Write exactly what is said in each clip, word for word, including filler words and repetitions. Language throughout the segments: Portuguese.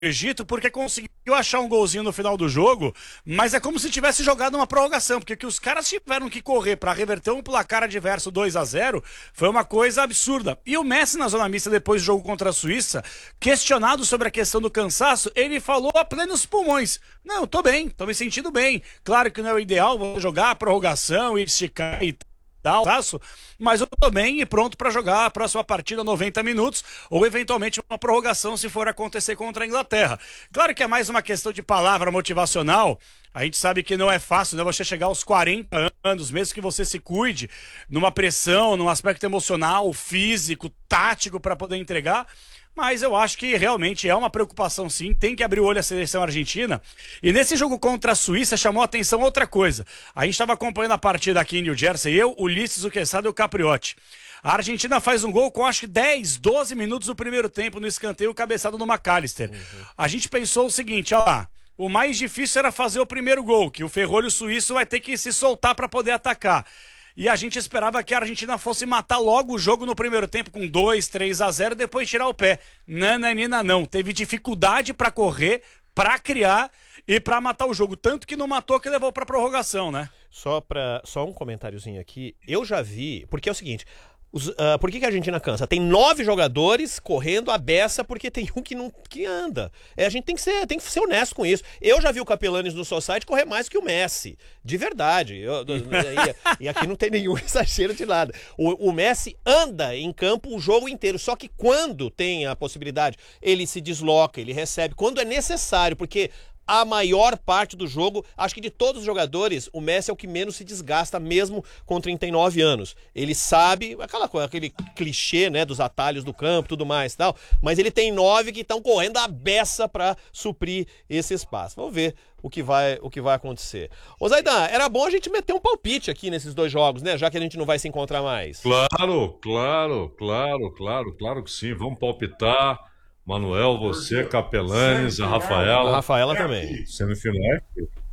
Egito porque conseguiu achar um golzinho no final do jogo, mas é como se tivesse jogado uma prorrogação, porque que os caras tiveram que correr para reverter um placar adverso dois a zero foi uma coisa absurda. E o Messi na zona mista depois do jogo contra a Suíça, questionado sobre a questão do cansaço, ele falou a plenos pulmões: não, tô bem, tô me sentindo bem. Claro que não é o ideal vou jogar a prorrogação e esticar e tal, mas eu tô bem e pronto para jogar a próxima partida noventa minutos ou eventualmente uma prorrogação se for acontecer contra a Inglaterra. Claro que é mais uma questão de palavra motivacional. A gente sabe que não é fácil, né? Você chegar aos quarenta anos, mesmo que você se cuide, numa pressão, num aspecto emocional, físico, tático para poder entregar. Mas eu acho que realmente é uma preocupação sim, tem que abrir o olho a seleção argentina. E nesse jogo contra a Suíça chamou a atenção outra coisa. A gente estava acompanhando a partida aqui em New Jersey, eu, o Ulisses, o Quesada e o Capriotti. A Argentina faz um gol com acho que dez, doze minutos do primeiro tempo no escanteio, cabeçado do McAllister. Uhum. A gente pensou o seguinte, ó lá, o mais difícil era fazer o primeiro gol, que o ferrolho suíço vai ter que se soltar para poder atacar. E a gente esperava que a Argentina fosse matar logo o jogo no primeiro tempo com dois, três a zero, depois tirar o pé. Nananina não, teve dificuldade para correr, para criar e para matar o jogo, tanto que não matou que levou para prorrogação, né? Só, pra, só um comentáriozinho aqui, eu já vi, porque é o seguinte... Os, uh, por que, que a Argentina cansa? Tem nove jogadores correndo a beça porque tem um que não que anda. É, a gente tem que, ser, tem que ser honesto com isso. Eu já vi o Capelanes no Society correr mais que o Messi. De verdade. Eu, e, e aqui não tem nenhum exagero de nada. O, o Messi anda em campo o jogo inteiro. Só que quando tem a possibilidade, ele se desloca, ele recebe. Quando é necessário, porque... a maior parte do jogo, acho que de todos os jogadores, o Messi é o que menos se desgasta, mesmo com trinta e nove anos. Ele sabe, aquela coisa, aquele clichê, né, dos atalhos do campo, tudo mais e tal, mas ele tem nove que estão correndo a beça para suprir esse espaço. Vamos ver o que vai, o que vai acontecer. Ô Zaidan, era bom a gente meter um palpite aqui nesses dois jogos, né, já que a gente não vai se encontrar mais. Claro, claro, claro, claro, claro que sim, vamos palpitar. Manuel, você, Capelanes, a Rafaela. A Rafaela também. Semifinal.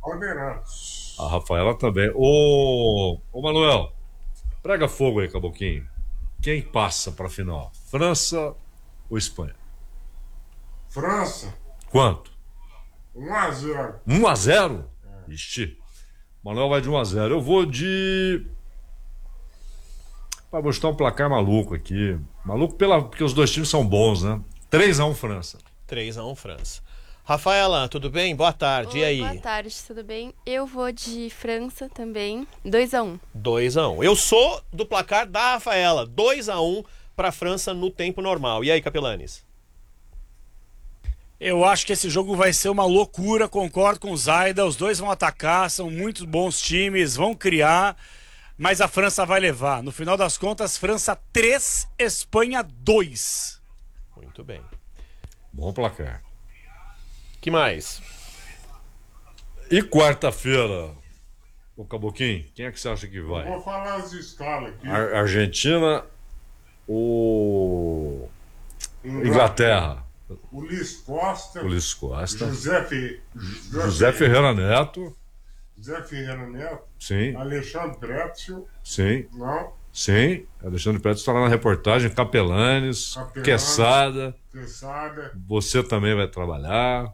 A Rafaela também. Ô, ô Manuel, prega fogo aí, Caboquinho. Quem passa para a final? França ou Espanha? França. Quanto? um a zero. um a zero? É. Ixi. Manuel vai de um a zero. Eu vou de... Vai mostrar um placar maluco aqui. Maluco pela... porque os dois times são bons, né? três a um França. três a um França. Rafaela, tudo bem? Boa tarde. Oi, e aí? Boa tarde, tudo bem? Eu vou de França também. dois a um. dois a um. Eu sou do placar da Rafaela. dois a um para a França no tempo normal. E aí, Capelanes? Eu acho que esse jogo vai ser uma loucura, concordo com o Zaida. Os dois vão atacar, são muito bons times, vão criar, mas a França vai levar. No final das contas, França três, Espanha dois. Muito bem. Bom placar. Que mais? E quarta-feira, o Caboquinho, quem é que você acha que vai? Eu vou falar as escalas aqui. Ar Argentina ou Inglaterra? Ulisses Costa. Ulisses Costa. José, Fe... José, José Ferreira Neto. José Ferreira Neto. Sim. Alexandre Pretzel. Sim. Não. Sim, Alexandre Pretzel está lá na reportagem, Capelanes, Capelanes Quesada, Quesada. Você também vai trabalhar.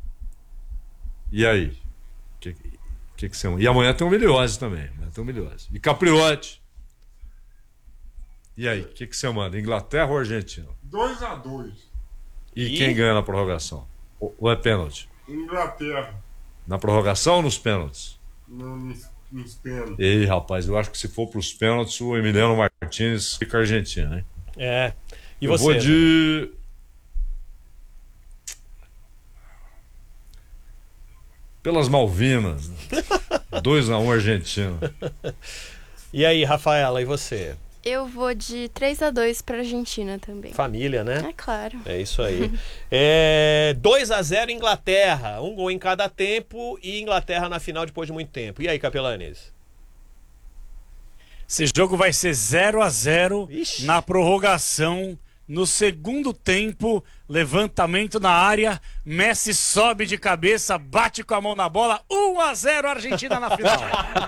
E aí? Que, que que você... E amanhã tem um Miliose também. Amanhã tem um Miliose. E Capriotti. E aí? O que, que você manda? Inglaterra ou Argentina? dois a dois. E, e quem ganha na prorrogação? Ou, ou é pênalti? Inglaterra. Na prorrogação ou nos pênaltis? No, nos, nos pênaltis. Ei, rapaz, eu acho que se for para os pênaltis, o Emiliano Martins fica Argentina, hein? É. E eu você? vou de... Pelas Malvinas. dois a um Argentina. E aí, Rafaela, e você? Eu vou de três a dois para Argentina também. Família, né? É claro. É isso aí. é, dois a zero Inglaterra. Um gol em cada tempo e Inglaterra na final depois de muito tempo. E aí, Capelanes? Esse jogo vai ser zero a zero na prorrogação. No segundo tempo, levantamento na área, Messi sobe de cabeça, bate com a mão na bola, um a zero Argentina na final.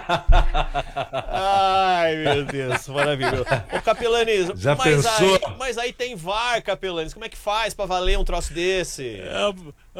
Ai, meu Deus, maravilhoso. Ô, Capelanes, Já mas, pensou? aí, mas aí tem V A R, Capelanes. Como é que faz pra valer um troço desse? É,